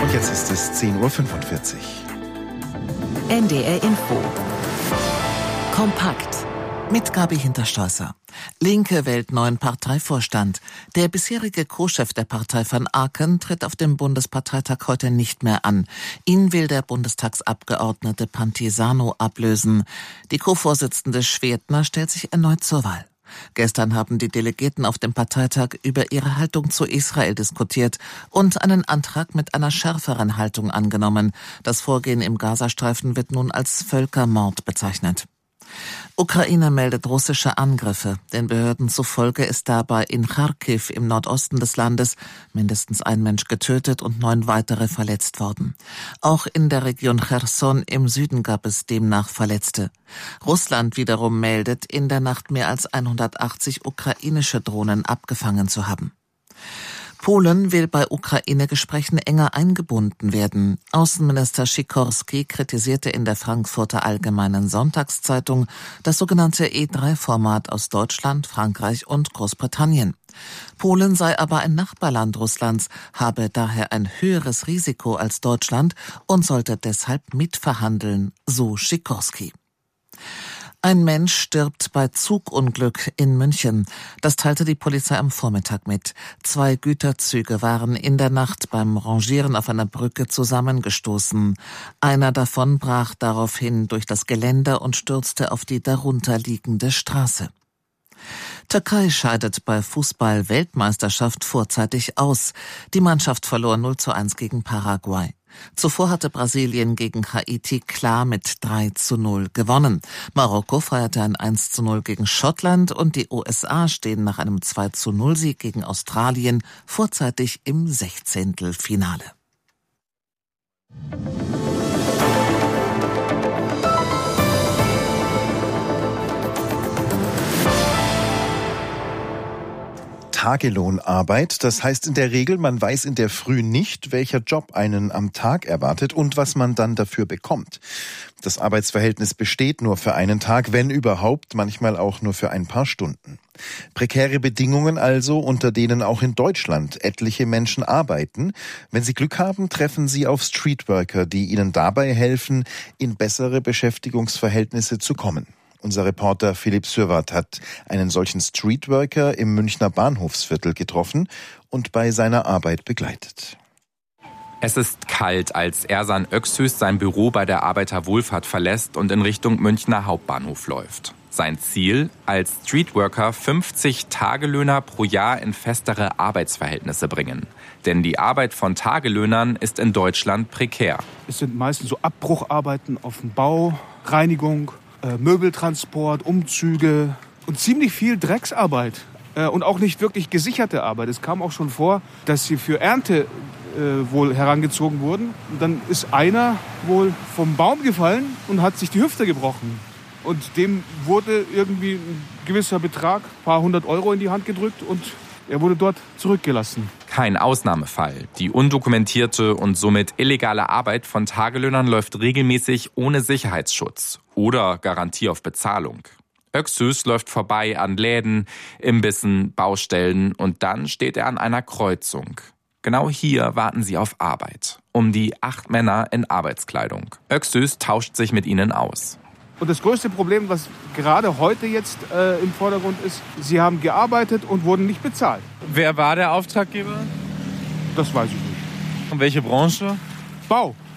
Jetzt ist es 10:45 Uhr. NDR Info. Kompakt. Mit Gabi Hinterstoßer. Linke wählt neuen Parteivorstand. Der bisherige Co-Chef der Partei van Aken tritt auf dem Bundesparteitag heute nicht mehr an. Ihn will der Bundestagsabgeordnete Pantisano ablösen. Die Co-Vorsitzende Schwedner stellt sich erneut zur Wahl. Gestern haben die Delegierten auf dem Parteitag über ihre Haltung zu Israel diskutiert und einen Antrag mit einer schärferen Haltung angenommen. Das Vorgehen im Gazastreifen wird nun als Völkermord bezeichnet. Ukraine meldet russische Angriffe. Den Behörden zufolge ist dabei in Charkiw im Nordosten des Landes mindestens ein Mensch getötet und 9 weitere verletzt worden. Auch in der Region Cherson im Süden gab es demnach Verletzte. Russland wiederum meldet, in der Nacht mehr als 180 ukrainische Drohnen abgefangen zu haben. Polen will bei Ukraine-Gesprächen enger eingebunden werden. Außenminister Sikorski kritisierte in der Frankfurter Allgemeinen Sonntagszeitung das sogenannte E3-Format aus Deutschland, Frankreich und Großbritannien. Polen sei aber ein Nachbarland Russlands, habe daher ein höheres Risiko als Deutschland und sollte deshalb mitverhandeln, so Sikorski. Ein Mensch stirbt bei Zugunglück in München. Das teilte die Polizei am Vormittag mit. 2 Güterzüge waren in der Nacht beim Rangieren auf einer Brücke zusammengestoßen. Einer davon brach daraufhin durch das Geländer und stürzte auf die darunterliegende Straße. Türkei scheidet bei Fußball-Weltmeisterschaft vorzeitig aus. Die Mannschaft verlor 0:1 gegen Paraguay. Zuvor hatte Brasilien gegen Haiti klar mit 3:0 gewonnen. Marokko feierte ein 1:0 gegen Schottland und die USA stehen nach einem 2:0-Sieg gegen Australien vorzeitig im 16. Tagelohnarbeit, das heißt in der Regel, man weiß in der Früh nicht, welcher Job einen am Tag erwartet und was man dann dafür bekommt. Das Arbeitsverhältnis besteht nur für einen Tag, wenn überhaupt, manchmal auch nur für ein paar Stunden. Prekäre Bedingungen also, unter denen auch in Deutschland etliche Menschen arbeiten. Wenn sie Glück haben, treffen sie auf Streetworker, die ihnen dabei helfen, in bessere Beschäftigungsverhältnisse zu kommen. Unser Reporter Philipp Sürwath hat einen solchen Streetworker im Münchner Bahnhofsviertel getroffen und bei seiner Arbeit begleitet. Es ist kalt, als Ersan Öksüz sein Büro bei der Arbeiterwohlfahrt verlässt und in Richtung Münchner Hauptbahnhof läuft. Sein Ziel, als Streetworker 50 Tagelöhner pro Jahr in festere Arbeitsverhältnisse bringen. Denn die Arbeit von Tagelöhnern ist in Deutschland prekär. Es sind meistens so Abbrucharbeiten auf dem Bau, Reinigung, Möbeltransport, Umzüge und ziemlich viel Drecksarbeit und auch nicht wirklich gesicherte Arbeit. Es kam auch schon vor, dass sie für Ernte wohl herangezogen wurden. Und dann ist einer wohl vom Baum gefallen und hat sich die Hüfte gebrochen. Und dem wurde irgendwie ein gewisser Betrag, ein paar 100 Euro in die Hand gedrückt und er wurde dort zurückgelassen. Kein Ausnahmefall. Die undokumentierte und somit illegale Arbeit von Tagelöhnern läuft regelmäßig ohne Sicherheitsschutz oder Garantie auf Bezahlung. Öksüz läuft vorbei an Läden, Imbissen, Baustellen und dann steht er an einer Kreuzung. Genau hier warten sie auf Arbeit. Um die 8 Männer in Arbeitskleidung. Öksüz tauscht sich mit ihnen aus. Und das größte Problem, was gerade heute jetzt im Vordergrund ist, sie haben gearbeitet und wurden nicht bezahlt. Wer war der Auftraggeber? Das weiß ich nicht. Und welche Branche? Bau.